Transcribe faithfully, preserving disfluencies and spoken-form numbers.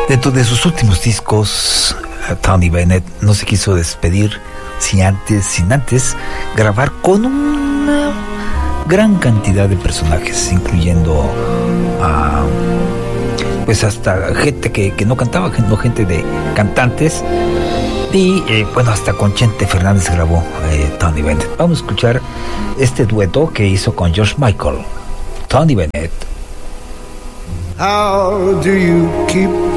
Dentro de sus últimos discos, Tony Bennett no se quiso despedir sin antes, sin antes grabar con una gran cantidad de personajes, incluyendo a pues hasta gente que, que no cantaba, no gente de cantantes, y eh, bueno, hasta con Chente Fernández grabó eh, Tony Bennett. Vamos a escuchar este dueto que hizo con George Michael, Tony Bennett. How do you keep